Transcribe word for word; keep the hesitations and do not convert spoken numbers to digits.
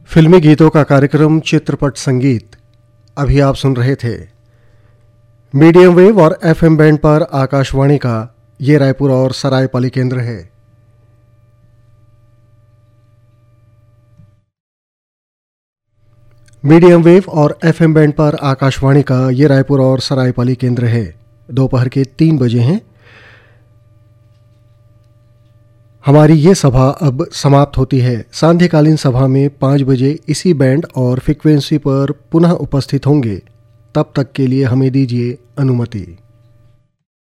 फिल्मी गीतों का कार्यक्रम चित्रपट संगीत अभी आप सुन रहे थे। मीडियम वेव और एफएम बैंड पर आकाशवाणी का ये रायपुर और सरायपाली केंद्र है। मीडियम वेव और एफएम बैंड पर आकाशवाणी का ये रायपुर और सरायपाली केंद्र है। दोपहर के तीन बजे हैं। हमारी ये सभा अब समाप्त होती है। सांध्यकालीन सभा में पाँच बजे इसी बैंड और फ्रीक्वेंसी पर पुनः उपस्थित होंगे। तब तक के लिए हमें दीजिए अनुमति।